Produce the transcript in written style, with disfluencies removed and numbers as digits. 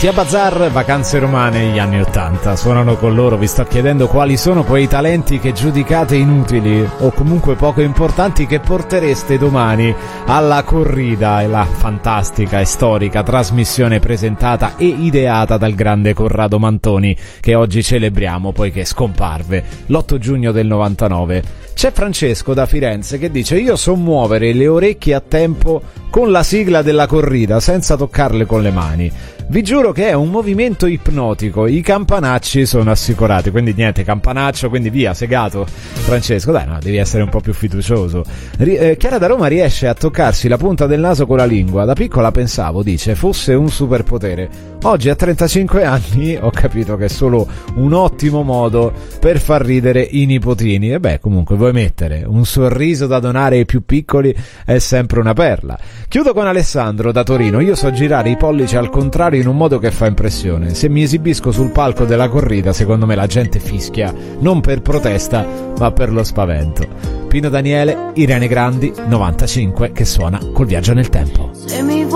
Tia Bazar, Vacanze romane, gli anni 80. Suonano con loro, vi sto chiedendo quali sono quei talenti che giudicate inutili o comunque poco importanti che portereste domani alla corrida, la fantastica e storica trasmissione presentata e ideata dal grande Corrado Mantoni, che oggi celebriamo poiché scomparve l'8 giugno del 99. C'è Francesco da Firenze che dice: io so muovere le orecchie a tempo con la sigla della corrida senza toccarle con le mani. Vi giuro che è un movimento ipnotico, i campanacci sono assicurati, quindi niente campanaccio, quindi via, segato Francesco, dai, no, devi essere un po' più fiducioso. Chiara da Roma riesce a toccarsi la punta del naso con la lingua, da piccola pensavo, dice, fosse un superpotere. Oggi a 35 anni ho capito che è solo un ottimo modo per far ridere i nipotini. E beh, comunque vuoi mettere un sorriso da donare ai più piccoli è sempre una perla. Chiudo con Alessandro da Torino. Io so girare i pollici al contrario in un modo che fa impressione. Se mi esibisco sul palco della corrida, secondo me la gente fischia, non per protesta ma per lo spavento. Pino Daniele, Irene Grandi, 95, che suona col Viaggio nel tempo.